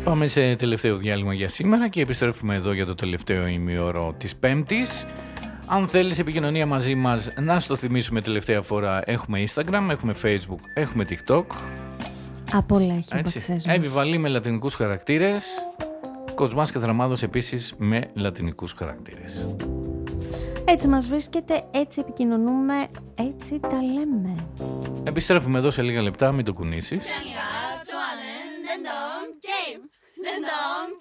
Πάμε σε τελευταίο διάλειμμα για σήμερα και επιστρέφουμε εδώ για το τελευταίο ημίωρο της Πέμπτης. Αν θέλεις επικοινωνία μαζί μας, να στο θυμίσουμε τελευταία φορά, έχουμε Instagram, έχουμε Facebook, έχουμε TikTok. Από όλα έχει απαξές μας. Εύη με λατινικούς χαρακτήρες, Κοσμάς και Θραμάδος επίσης με λατινικούς χαρακτήρες. Έτσι μας βρίσκεται, έτσι επικοινωνούμε, έτσι τα λέμε. Επιστρέφουμε εδώ σε λίγα λεπτά, μην το κουνήσεις.